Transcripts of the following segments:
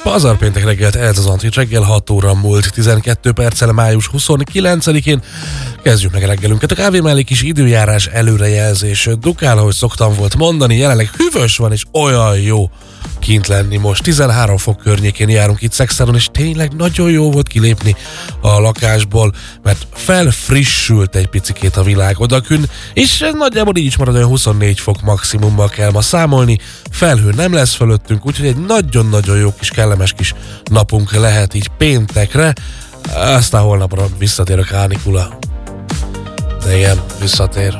Pazarpéntek reggelt, ez az Antrit reggel, 6 óra múlt 12 perccel május 29-én. Kezdjük meg a reggelünket. A kávé mellé kis időjárás előrejelzés. Dukál, ahogy szoktam volt mondani, jelenleg hűvös van és olyan jó kint lenni most. 13 fok környékén járunk itt Szexárdon, és tényleg nagyon jó volt kilépni a lakásból, mert felfrissült egy picikét a világ odakün, és nagyjából így is marad, olyan 24 fok maximummal kell ma számolni. Felhő nem lesz fölöttünk, úgyhogy egy nagyon-nagyon jó kis kellemes kis napunk lehet így péntekre. Aztán holnapra visszatér a kánikula. De igen, visszatér.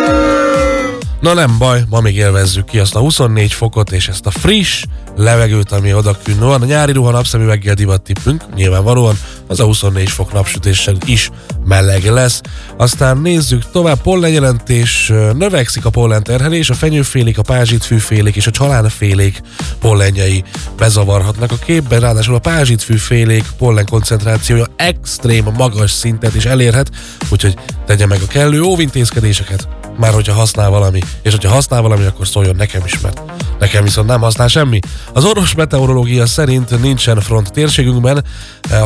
Na nem baj, ma még élvezzük ki azt a 24 fokot és ezt a friss levegőt, ami odakün van. A nyári ruha napszemüveggel divattippünk, nyilvánvalóan az a 24 fok napsütéssel is meleg lesz. Aztán nézzük tovább, pollenjelentés, növekszik a pollenterhelés, a fenyőfélék, a pázsitfűfélék és a csalánfélék pollenjei bezavarhatnak a képben, ráadásul a pázsitfűfélék pollen koncentrációja extrém magas szintet is elérhet, úgyhogy tegye meg a kellő óvintézkedéseket, már hogyha használ valami, és hogyha használ valami, akkor szóljon nekem is, mert nekem viszont nem használ semmi. Az orvos meteorológia szerint nincsen front térségünkben, a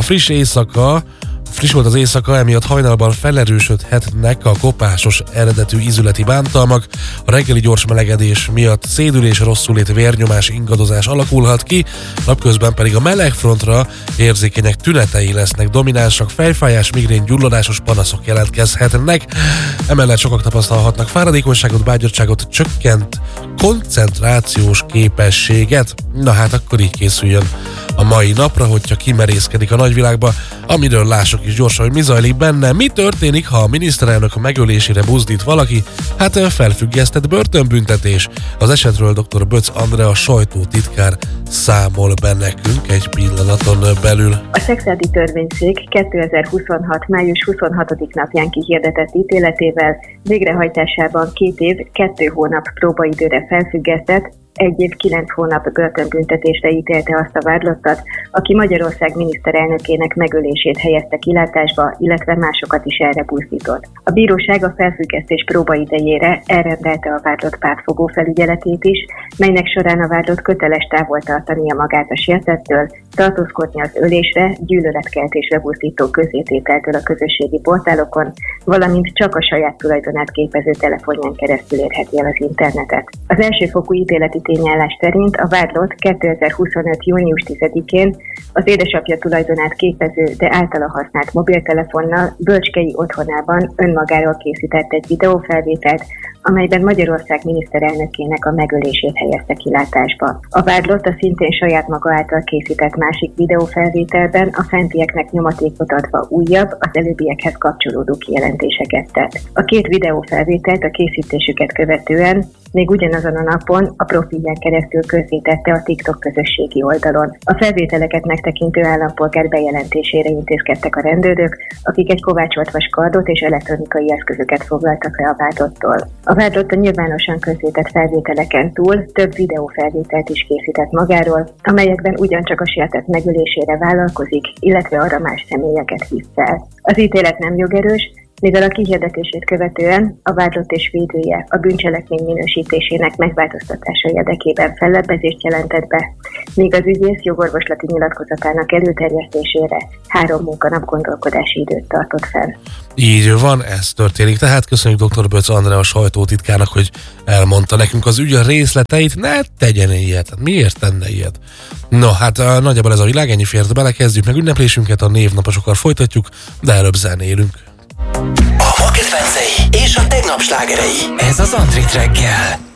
friss volt az éjszaka, emiatt hajnalban felerősödhetnek a kopásos eredetű ízületi bántalmak, a reggeli gyors melegedés miatt szédülés, rosszulét, vérnyomás, ingadozás alakulhat ki, napközben pedig a melegfrontra érzékenyek tünetei lesznek dominánsak, fejfájás, migrén, gyulladásos panaszok jelentkezhetnek, emellett sokak tapasztalhatnak fáradékonyságot, bágyottságot, csökkent koncentrációs képességet. Na hát akkor így készüljön a mai napra, hogyha kimerészkedik a nagyvilágba, amiről lássuk is gyorsan, hogy mi zajlik benne. Mi történik, ha a miniszterelnök megölésére buzdít valaki? Hát felfüggesztett börtönbüntetés. Az esetről dr. Böcz Andrea sajtótitkár számol be nekünk egy pillanaton belül. A Szexárdi Törvényszék 2026. május 26. napján kihirdetett ítéletével végrehajtásában 2 év, 2 hónap próbaidőre felfüggesztett, 1 év 9 hónap börtönbüntetésre ítélte azt a vádlottat, aki Magyarország miniszterelnökének megölését helyezte kilátásba, illetve másokat is erre buzdított. A bíróság a felfüggesztés próbaidejére elrendelte a vádlott pártfogó felügyeletét is, melynek során a vádlott köteles távol tartania magát a sértettől, tartózkodni az ölésre, gyűlöletkeltésre buzdító közzétételtől a közösségi portálokon, valamint csak a saját tulajdonát képező telefonján keresztül érheti el az internetet. Az elsőfokú ítéleti tényállás szerint a vádlott 2025. június 10-én az édesapja tulajdonát képező, de általa használt mobiltelefonnal Bölcskei otthonában önmagáról készített egy videófelvételt, amelyben Magyarország miniszterelnökének a megölését helyezte kilátásba. A vádlott a szintén saját maga által készített másik videófelvételben a fentieknek nyomatékot adva újabb, az előbbiekhez kapcsolódó kijelentéseket tett. A 2 videófelvételt a készítésüket követően még ugyanazon a napon a profilján keresztül közzétette a TikTok közösségi oldalon. A felvételeket megtekintő állampolgár bejelentésére intézkedtek a rendőrök, akik egy kovácsoltvas kardot és elektronikai eszközöket foglaltak le a vádlottól. A vádlott a nyilvánosan közzétett felvételeken túl több videófelvételt is készített magáról, amelyekben ugyancsak a sértett megölésére vállalkozik, illetve arra más személyeket hisz fel. Az ítélet nem jogerős, mivel a kihirdetését követően a vádlott és védője a bűncselekmény minősítésének megváltoztatása érdekében fellebbezést jelentett be, míg az ügyész jogorvoslati nyilatkozatának előterjesztésére 3 munkanap gondolkodási időt tartott fenn. Így van, ez történik. Tehát köszönjük dr. Böcz Andrea a sajtótitkának, hogy elmondta nekünk az ügy részleteit. Ne tegyen ilyet. Miért tenne ilyet? No, hát nagyjából ez a világ, ennyi fért bele, kezdjük meg ünneplésünket, a névnaposokkal folytatjuk, de előbb zenélünk. A ma kedvencei és a tegnap slágerei. Ez az Antrit reggel.